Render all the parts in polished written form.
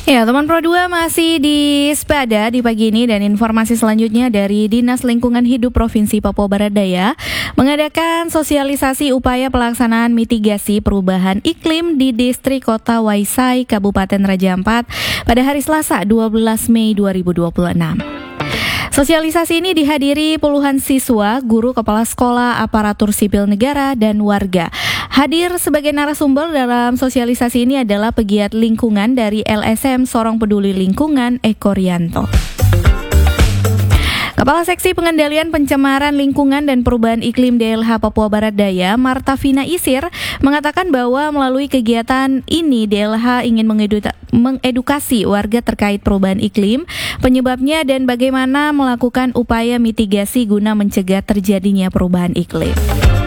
Ya, teman Pro 2 masih di Sepada di pagi ini dan informasi selanjutnya dari Dinas Lingkungan Hidup Provinsi Papua Barat Daya mengadakan sosialisasi upaya pelaksanaan mitigasi perubahan iklim di distrik Kota Waisai, Kabupaten Raja Ampat pada hari Selasa 12 Mei 2026. Sosialisasi ini dihadiri puluhan siswa, guru, kepala sekolah, aparatur sipil negara, dan warga. Hadir sebagai narasumber dalam sosialisasi ini adalah pegiat lingkungan dari LSM Sorong Peduli Lingkungan, Eko Rianto. Kepala Seksi Pengendalian Pencemaran Lingkungan dan Perubahan Iklim DLH Papua Barat Daya, Marta Vina Isir, mengatakan bahwa melalui kegiatan ini DLH ingin mengedukasi warga terkait perubahan iklim, penyebabnya dan bagaimana melakukan upaya mitigasi guna mencegah terjadinya perubahan iklim.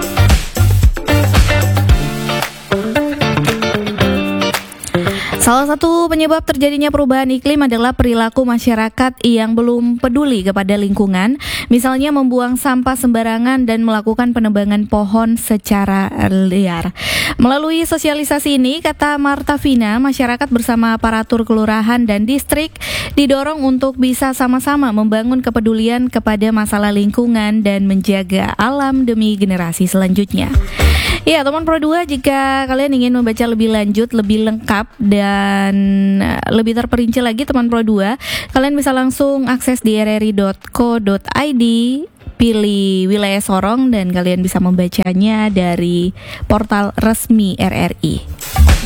Salah satu penyebab terjadinya perubahan iklim adalah perilaku masyarakat yang belum peduli kepada lingkungan, misalnya membuang sampah sembarangan dan melakukan penebangan pohon secara liar. Melalui sosialisasi ini, kata Marta Vina, masyarakat bersama aparatur kelurahan dan distrik didorong untuk bisa sama-sama membangun kepedulian kepada masalah lingkungan dan menjaga alam demi generasi selanjutnya. Ya, teman Pro 2, jika kalian ingin membaca lebih lanjut, lebih lengkap dan lebih terperinci lagi teman Pro 2, kalian bisa langsung akses di rri.co.id, pilih wilayah Sorong dan kalian bisa membacanya dari portal resmi RRI.